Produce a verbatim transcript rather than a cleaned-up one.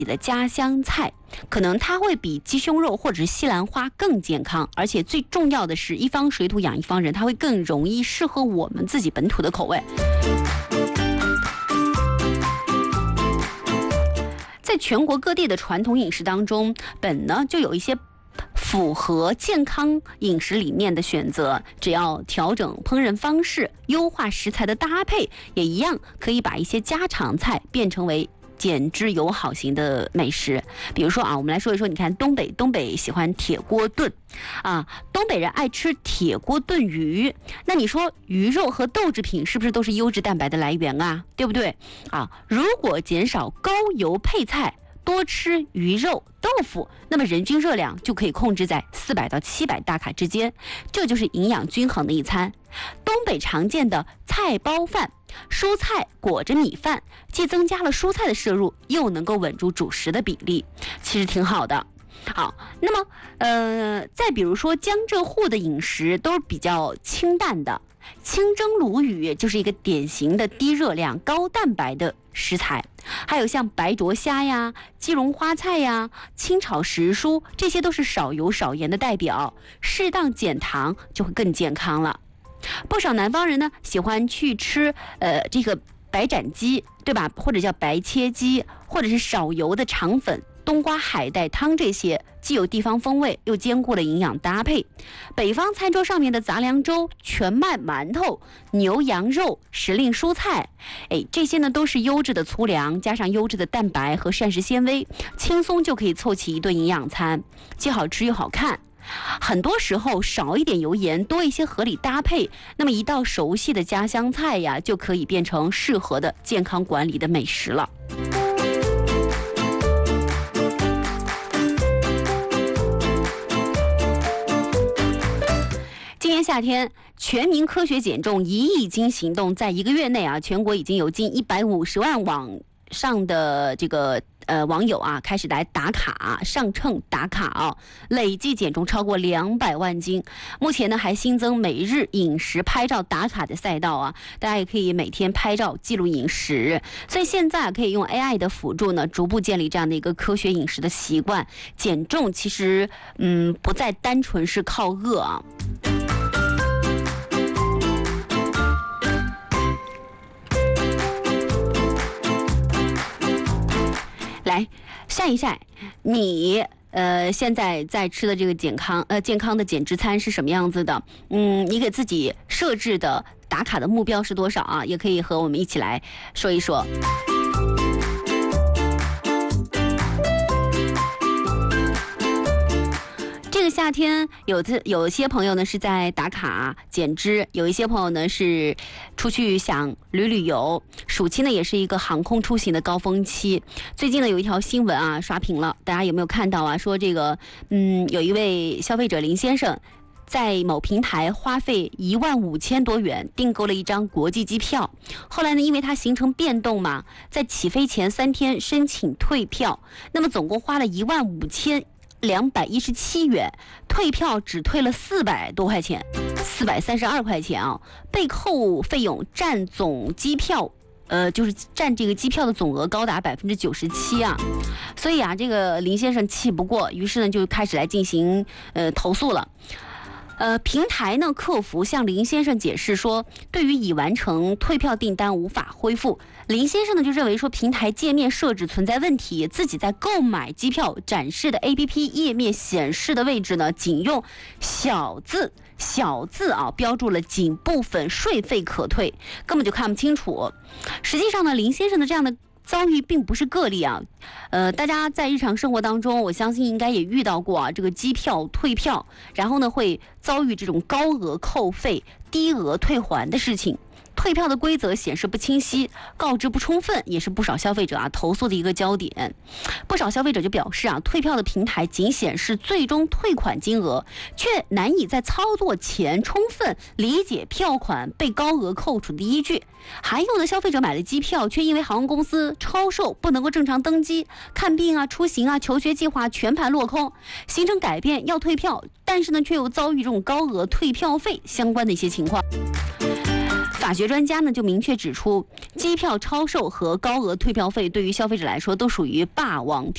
的家乡菜，可能它会比鸡胸肉或者是西兰花更健康，而且最重要的是，一方水土养一方人，它会更容易适合我们自己本土的口味。在全国各地的传统饮食当中，本呢就有一些符合健康饮食理念的选择，只要调整烹饪方式，优化食材的搭配，也一样可以把一些家常菜变成为减脂友好型的美食。比如说啊，我们来说一说，你看东北，东北喜欢铁锅炖啊，东北人爱吃铁锅炖鱼。那你说鱼肉和豆制品是不是都是优质蛋白的来源啊？对不对啊？如果减少高油配菜，多吃鱼肉、豆腐，那么人均热量就可以控制在四百到七百大卡之间，这就是营养均衡的一餐。东北常见的菜包饭，蔬菜裹着米饭，既增加了蔬菜的摄入，又能够稳住主食的比例，其实挺好的。好，那么呃，再比如说江浙沪的饮食都是比较清淡的，清蒸鲈鱼就是一个典型的低热量、高蛋白的食材，还有像白灼虾呀、鸡蓉花菜呀、清炒时蔬，这些都是少油少盐的代表，适当减糖就会更健康了。不少南方人呢喜欢去吃呃这个白斩鸡，对吧？或者叫白切鸡，或者是少油的肠粉、冬瓜海带汤，这些既有地方风味，又兼顾了营养搭配。北方餐桌上面的杂粮粥、全麦馒头、牛羊肉、时令蔬菜，哎，这些呢都是优质的粗粮，加上优质的蛋白和膳食纤维，轻松就可以凑齐一顿营养餐，既好吃又好看。很多时候少一点油盐，多一些合理搭配，那么一道熟悉的家乡菜呀，就可以变成适合的健康管理的美食了。今年夏天，全民科学减重一亿斤行动在一个月内啊，全国已经有近一百五十万网上的这个呃网友啊开始来打卡上秤打卡啊，累计减重超过两百万斤。目前呢还新增每日饮食拍照打卡的赛道啊，大家也可以每天拍照记录饮食。所以现在可以用 A I 的辅助呢，逐步建立这样的一个科学饮食的习惯。减重其实嗯不再单纯是靠饿啊。来晒一晒，你呃现在在吃的这个健康呃健康的减脂餐是什么样子的？嗯，你给自己设置的打卡的目标是多少啊？也可以和我们一起来说一说。这个夏天有的有些朋友呢是在打卡减脂，有一些朋友呢是出去想旅旅游。暑期呢也是一个航空出行的高峰期。最近呢有一条新闻啊刷屏了，大家有没有看到啊？说这个嗯有一位消费者林先生，在某平台花费一万五千多元订购了一张国际机票，后来呢，因为它行程变动嘛，在起飞前三天申请退票，那么总共花了一万五千两百一十七元，退票只退了四百多块钱，四百三十二块钱啊，被扣费用占总机票。呃，就是占这个机票的总额高达百分之九十七啊，所以啊，这个林先生气不过，于是呢就开始来进行呃投诉了。呃，平台呢客服向林先生解释说，对于已完成退票订单无法恢复。林先生呢就认为说平台界面设置存在问题，自己在购买机票展示的 A P P 页面显示的位置呢，仅用小字小字啊标注了仅部分税费可退，根本就看不清楚。实际上呢，林先生的这样的遭遇并不是个例啊，呃，大家在日常生活当中，我相信应该也遇到过啊，这个机票退票，然后呢会遭遇这种高额扣费、低额退还的事情。退票的规则显示不清晰，告知不充分，也是不少消费者啊投诉的一个焦点。不少消费者就表示啊，退票的平台仅显示最终退款金额，却难以在操作前充分理解票款被高额扣除的依据。还有的消费者买了机票，却因为航空公司超售不能够正常登机，看病啊、出行啊、求学计划全盘落空，行程改变要退票，但是呢却又遭遇这种高额退票费相关的一些情况。法学专家呢就明确指出，机票超售和高额退票费对于消费者来说都属于霸王